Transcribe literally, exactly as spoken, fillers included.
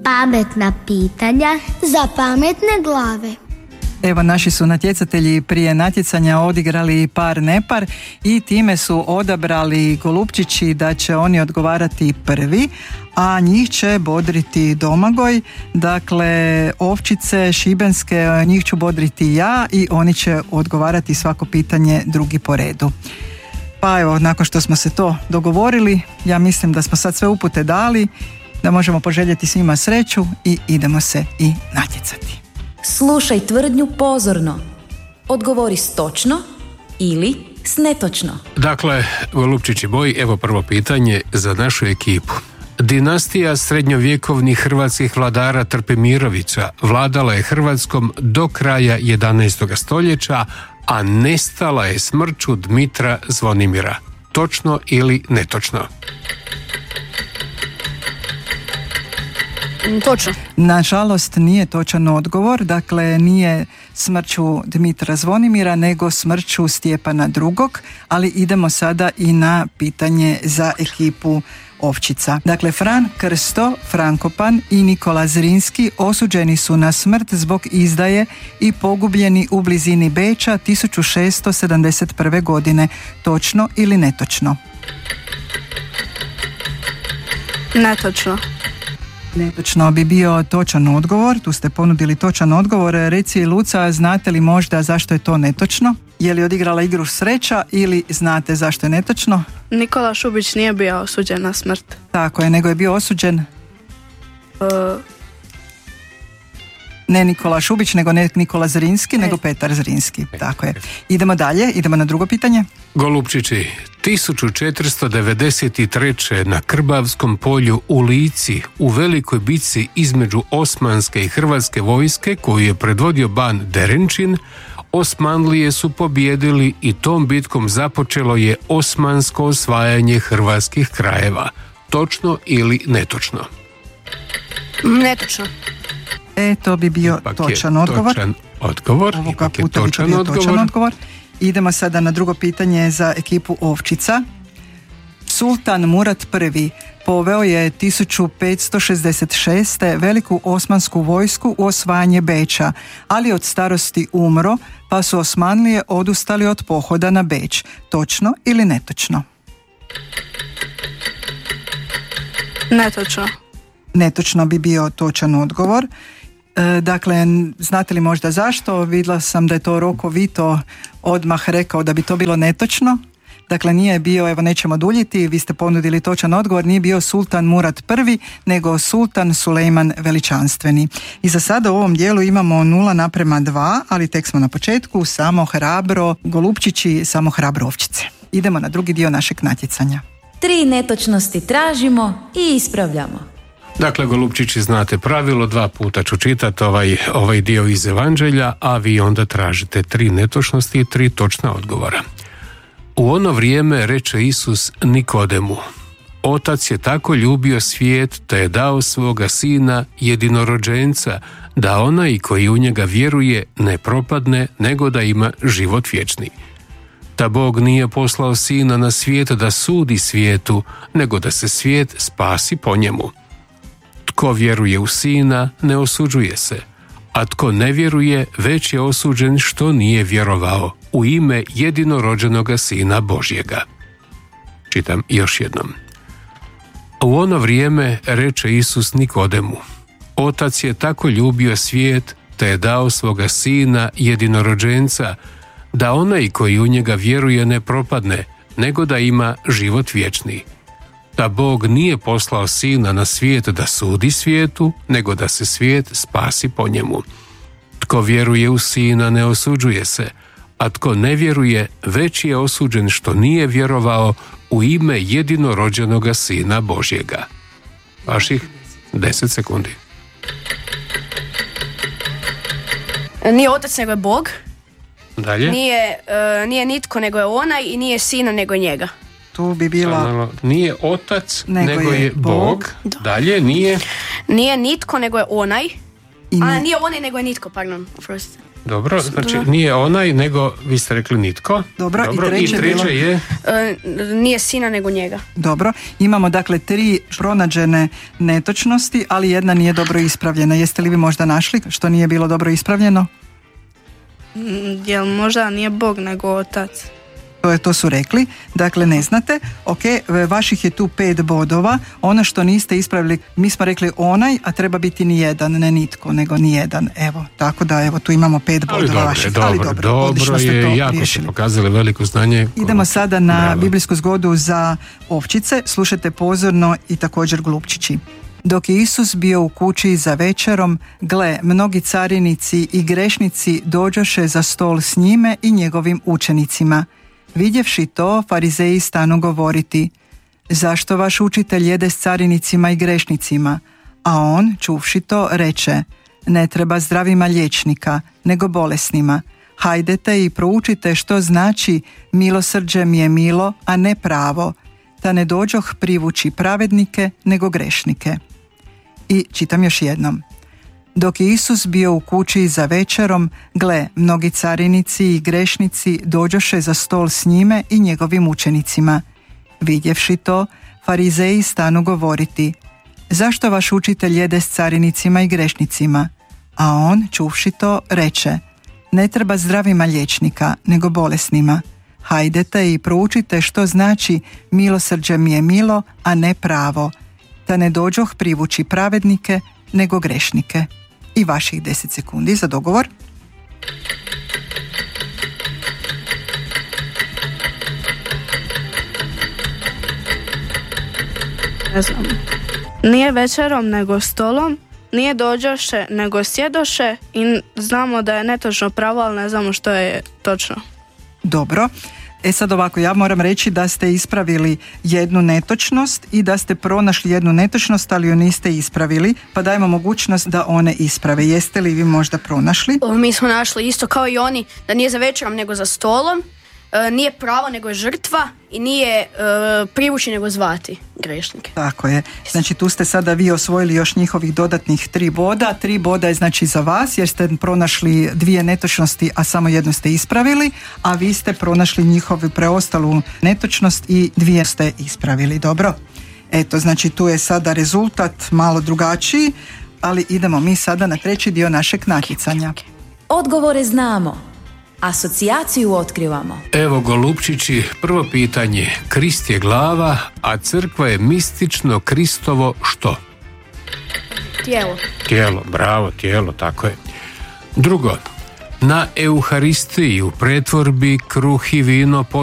Pametna pitanja za pametne glave. Evo, naši su natjecatelji prije natjecanja odigrali par nepar i time su odabrali golupčići da će oni odgovarati prvi, a njih će bodriti Domagoj. Dakle, ovčice šibenske, njih ću bodriti ja i oni će odgovarati svako pitanje drugi po redu. Pa evo, nakon što smo se to dogovorili, ja mislim da smo sad sve upute dali, da možemo poželjeti svima sreću i idemo se i natjecati. Slušaj tvrdnju pozorno. Odgovori s točno ili s netočno. Dakle, golupčići moji, evo prvo pitanje za našu ekipu. Dinastija srednjovjekovnih hrvatskih vladara Trpimirovića vladala je Hrvatskom do kraja jedanaestog stoljeća, a nestala je smrću Dmitra Zvonimira. Točno ili netočno? Točno. Nažalost, nije točan odgovor, dakle nije smrću Dmitra Zvonimira, nego smrću Stjepana drugog, ali idemo sada i na pitanje za ekipu ovčica. Dakle, Fran Krsto, Frankopan i Nikola Zrinski osuđeni su na smrt zbog izdaje i pogubljeni u blizini Beča tisuću šessto sedamdeset prve. godine. Točno ili netočno? Netočno. Netočno bi bio točan odgovor, tu ste ponudili točan odgovor. Reci, Luca, znate li možda zašto je to netočno? Je li odigrala igru sreća ili znate zašto je netočno? Nikola Šubić nije bio osuđen na smrt. Tako je, nego je bio osuđen... Uh, ne Nikola Šubić, nego ne Nikola Zrinski, e. nego Petar Zrinski. Tako je. Idemo dalje, idemo na drugo pitanje. Golupčići, tisuću četiristo devedeset treće. na Krbavskom polju u Lici, u velikoj bitci između osmanske i hrvatske vojske koju je predvodio ban Derenčin, Osmanlije su pobijedili i tom bitkom započelo je osmansko osvajanje hrvatskih krajeva. Točno ili netočno? Netočno. E, to bi bio Ipak točan odgovor. Točan odgovor. Ovoga puta bi to bio točan odgovor. Idemo sada na drugo pitanje za ekipu ovčica. Sultan Murat I poveo je tisuću petsto šezdeset šeste. veliku osmansku vojsku u osvajanje Beča, ali od starosti umro, pa su Osmanlije odustali od pohoda na Beč. Točno ili netočno? Netočno. Netočno bi bio točan odgovor. E, dakle, znate li možda zašto? Vidjela sam da je to Roko Vito odmah rekao da bi to bilo netočno. Dakle, nije bio, evo nećemo duljiti, vi ste ponudili točan odgovor, nije bio Sultan Murat I, nego Sultan Sulejman Veličanstveni. I za sada u ovom dijelu imamo nula naprema dva, ali tek smo na početku, samo hrabro golupčići, samo hrabro ovčice. Idemo na drugi dio našeg natjecanja. Tri netočnosti tražimo i ispravljamo. Dakle, golupčići, znate pravilo, dva puta ću čitati ovaj, ovaj dio iz Evanđelja, a vi onda tražite tri netočnosti i tri točna odgovora. U ono vrijeme reče Isus Nikodemu: Otac je tako ljubio svijet da je dao svoga sina jedinorođenca, da onaj koji u njega vjeruje ne propadne, nego da ima život vječni. Da Bog nije poslao sina na svijet da sudi svijetu, nego da se svijet spasi po njemu. Tko vjeruje u sina, ne osuđuje se, a tko ne vjeruje, već je osuđen što nije vjerovao u ime jedinorođenoga sina Božjega. Čitam još jednom. U ono vrijeme reče Isus Nikodemu: Otac je tako ljubio svijet da je dao svoga sina jedinorođenca, da onaj koji u njega vjeruje ne propadne, nego da ima život vječni. Da Bog nije poslao sina na svijet da sudi svijetu, nego da se svijet spasi po njemu. Tko vjeruje u sina ne osuđuje se, a tko ne vjeruje, već je osuđen što nije vjerovao u ime jedinorođenoga sina Božjega. Vaših deset sekundi. Nije otac nego je Bog. Dalje? Nije, uh, nije nitko nego je onaj i nije sina nego njega. Tu bi bila... Nije otac nego, nego je, je Bog. Bog. Dalje nije... Nije nitko nego je onaj. I A ne... nije onaj nego je nitko, pardon. First. dobro, znači nije onaj, nego vi ste rekli nitko. Dobro, dobro. i treće, I treće bilo... je? E, nije sina nego njega. Dobro, imamo dakle tri pronađene netočnosti, ali jedna nije dobro ispravljena. Jeste li vi možda našli što nije bilo dobro ispravljeno? Jel možda nije Bog nego otac? To, je, to su rekli, dakle ne znate. Ok, vaših je tu pet bodova. Ono što niste ispravili, mi smo rekli onaj, a treba biti ni jedan, ne nitko, nego ni jedan. Evo, tako da evo tu imamo pet Ali bodova dobro, vaših. dobro, Ali dobro, dobro odlično ste to je, jako riješili. ste pokazali veliko znanje. Idemo sada na Bravo. biblijsku zgodu za ovčice. Slušajte pozorno i također glupčići. Dok je Isus bio u kući za večerom, gle, mnogi carinici i grešnici dođoše za stol s njime i njegovim učenicima. Vidjevši to, farizeji stanu govoriti: zašto vaš učitelj jede s carinicima i grešnicima? A on, čuvši to, reče: ne treba zdravima liječnika, nego bolesnima. Hajdete i proučite što znači milosrđe mi je milo, a ne pravo, da ne dođoh privući pravednike, nego grešnike. I čitam još jednom. Dok je Isus bio u kući za večerom, gle, mnogi carinici i grešnici dođoše za stol s njime i njegovim učenicima. Vidjevši to, farizeji stanu govoriti: zašto vaš učitelj jede s carinicima i grešnicima? A on, čuvši to, reče: ne treba zdravima liječnika, nego bolesnima. Hajdete i proučite što znači milosrđe mi je milo, a ne pravo, da ne dođoh privući pravednike, nego grešnike. I vaših deset sekundi za dogovor. Ne znam. Nije večerom nego stolom, nije dođoše nego sjedoše i znamo da je netočno pravo, ali ne znamo što je točno. Dobro. E sad ovako, ja moram reći da ste ispravili jednu netočnost i da ste pronašli jednu netočnost, ali ju niste ispravili, pa dajmo mogućnost da one isprave. Jeste li vi možda pronašli? O, mi smo našli isto kao i oni, da nije za večerom nego za stolom, e, nije pravo nego je žrtva i nije e, privući nego zvati grešnike. Tako je. Znači tu ste sada vi osvojili još njihovih dodatnih tri boda. Tri boda je znači za vas jer ste pronašli dvije netočnosti, a samo jednu ste ispravili, a vi ste pronašli njihovu preostalu netočnost i dvije ste ispravili. Dobro? Eto, znači tu je sada rezultat malo drugačiji, ali idemo mi sada na treći dio našeg natjecanja. Odgovore znamo, asocijaciju otkrivamo. Evo golupčići, prvo pitanje. Krist je glava, a crkva je mistično Kristovo što? Tijelo. Tijelo, bravo, tijelo, tako je. Drugo, na Euharistiji u pretvorbi kruh i vino